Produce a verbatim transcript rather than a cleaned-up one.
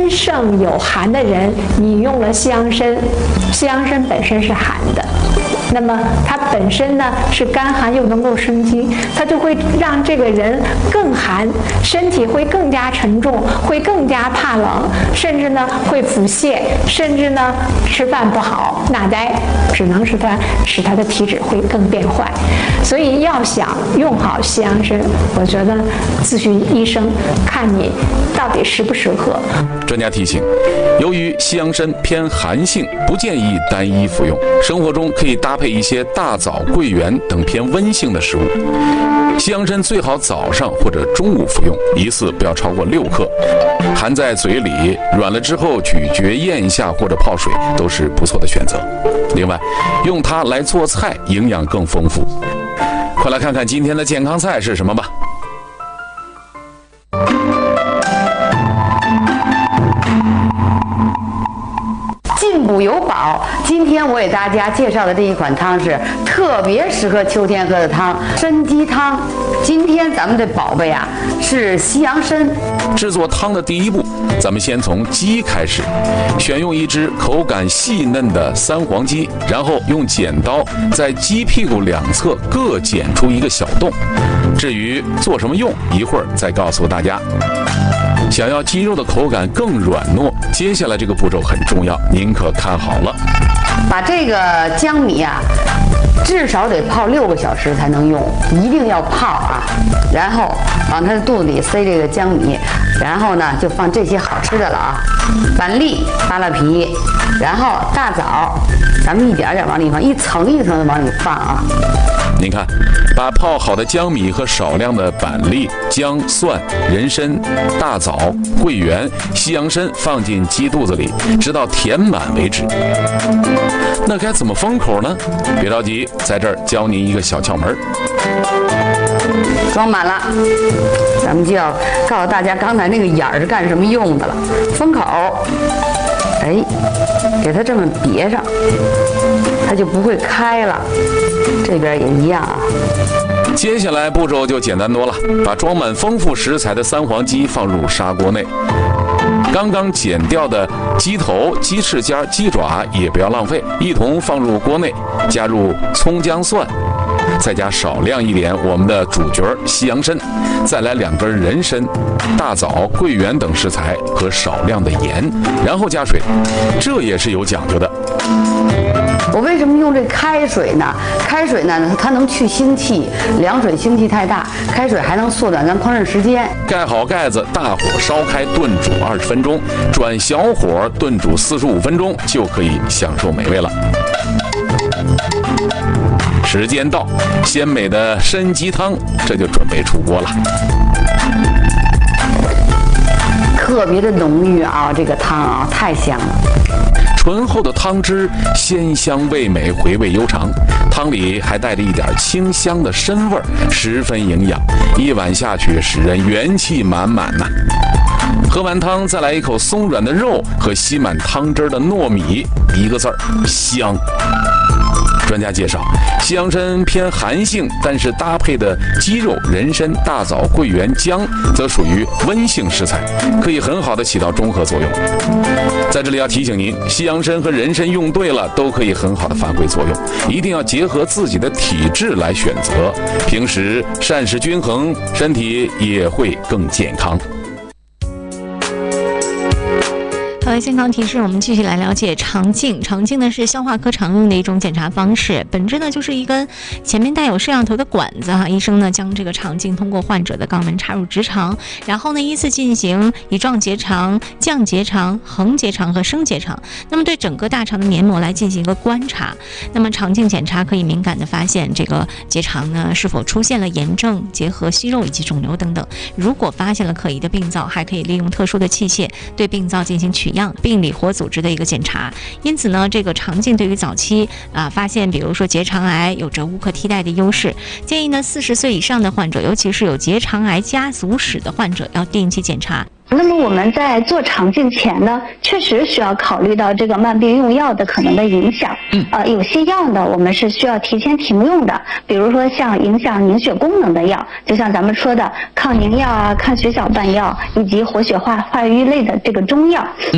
真正有寒的人，你用了西洋参，西洋参本身是寒的。那么它本身呢是干寒又能够生肌，它就会让这个人更寒，身体会更加沉重，会更加怕冷，甚至呢会腹泻，甚至呢吃饭不好纳呆，只能使他使他的体质会更变坏。所以要想用好西洋参，我觉得咨询医生，看你到底适不适合。 专家提醒，由于西洋参偏寒性，不建议单一服用，生活中可以搭配一些大枣、桂圆等偏温性的食物。西洋参最好早上或者中午服用，一次不要超过六克，含在嘴里，软了之后咀嚼咽下或者泡水都是不错的选择。另外，用它来做菜，营养更丰富。快来看看今天的健康菜是什么吧。 进补有宝，今天我给大家介绍的这一款汤是特别适合秋天喝的汤——参鸡汤。今天咱们的宝贝啊是西洋参。 制作汤的第一步，咱们先从鸡开始，选用一只口感细嫩的三黄鸡，然后用剪刀在鸡屁股两侧各剪出一个小洞。至于做什么用，一会儿再告诉大家。想要鸡肉的口感更软糯，接下来这个步骤很重要，您可看好了。 把这个江米啊，至少得泡六个小时才能用，一定要泡啊。然后往它的肚子里塞这个江米，然后呢就放这些好吃的了啊，板栗、扒拉皮，然后大枣，咱们一点点往里放，一层一层的往里放啊。 您看，把泡好的江米和少量的板栗、姜、蒜、人参、大枣、桂圆、西洋参放进鸡肚子里，直到填满为止。那该怎么封口呢？别着急，在这儿教您一个小窍门。 装满了，咱们就要告诉大家刚才那个眼儿是干什么用的了。封口，哎，给它这么别上，它就不会开了。这边也一样啊。 接下来步骤就简单多了，把装满丰富食材的三黄鸡放入砂锅内，刚刚剪掉的鸡头、鸡翅尖、鸡爪也不要浪费，一同放入锅内，加入葱姜蒜，再加少量一点我们的主角西洋参，再来两根人参、大枣、桂圆等食材和少量的盐，然后加水，这也是有讲究的。 我为什么用这开水呢？开水呢，它能去腥气，凉水腥气太大，开水还能缩短咱烹饪时间。 盖好盖子，大火烧开炖煮二十分钟，转小火炖煮四十五分钟，就可以享受美味了。时间到，鲜美的参鸡汤这就准备出锅了。 特别的浓郁啊，这个汤啊太香了。 醇厚的汤汁鲜香味美，回味悠长，汤里还带着一点清香的参味儿，十分营养，一碗下去使人元气满满呐、啊。喝完汤再来一口松软的肉和吸满汤汁的糯米，一个字儿香。专家介绍，西洋参偏寒性，但是搭配的鸡肉、人参、大枣、桂圆、姜则属于温性食材，可以很好的起到中和作用。在这里要提醒您，西洋参和人参用对了，都可以很好的发挥作用，一定要结合自己的体质来选择，平时膳食均衡，身体也会更健康。 好的，健康提示，我们继续来了解肠镜。肠镜呢是消化科常用的一种检查方式，本质呢就是一根前面带有摄像头的管子哈，医生呢将这个肠镜通过患者的肛门插入直肠，然后呢依次进行乙状结肠、降结肠、横结肠和升结肠，那么对整个大肠的黏膜来进行一个观察。那么肠镜检查可以敏感的发现这个结肠呢是否出现了炎症、结核、息肉以及肿瘤等等。如果发现了可疑的病灶，还可以利用特殊的器械对病灶进行取样、病理活组织的一个检查。因此呢，这个肠镜对于早期啊发现比如说结肠癌有着无可替代的优势。建议呢四十岁以上的患者，尤其是有结肠癌家族史的患者，要定期检查。 那么我们在做肠镜前呢，确实需要考虑到这个慢病用药的可能的影响。嗯，呃，有些药呢，我们是需要提前停用的，比如说像影响凝血功能的药，就像咱们说的抗凝药啊、抗血小板药以及活血化化瘀类的这个中药。